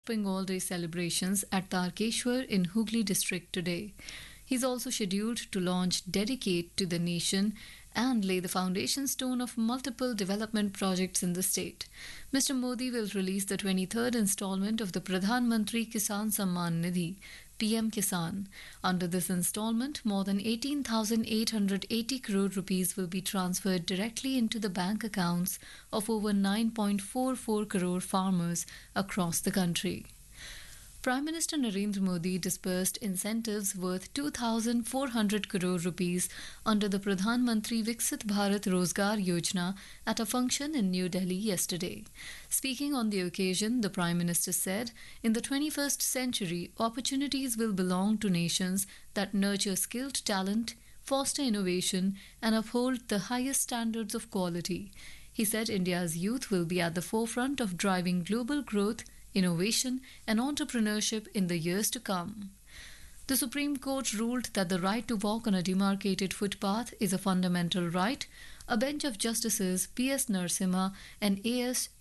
Bengal Day celebrations at Tarkeshwar in Hooghly district today. He's also scheduled to launch Dedicate to the Nation and lay the foundation stone of multiple development projects in the state. Mr. Modi will release the 23rd installment of the Pradhan Mantri Kisan Samman Nidhi PM Kisan. Under this installment, more than 18,880 crore rupees will be transferred directly into the bank accounts of over 9.44 crore farmers across the country. Prime Minister Narendra Modi disbursed incentives worth 2,400 crore rupees under the Pradhan Mantri Viksit Bharat Rozgar Yojana at a function in New Delhi yesterday. Speaking on the occasion, the Prime Minister said, "In the 21st century, opportunities will belong to nations that nurture skilled talent, foster innovation, and uphold the highest standards of quality." He said India's youth will be at the forefront of driving global growth, innovation, and entrepreneurship in the years to come. The Supreme Court ruled that the right to walk on a demarcated footpath is a fundamental right. A bench of Justices P.S. Narasimha and A.S.